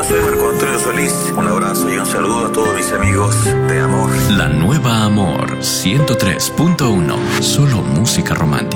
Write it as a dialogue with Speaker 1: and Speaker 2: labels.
Speaker 1: Yo soy Marco Antonio Solís. Un abrazo y un saludo a todos mis amigos de Amor.
Speaker 2: La nueva Amor 103.1. Solo música romántica.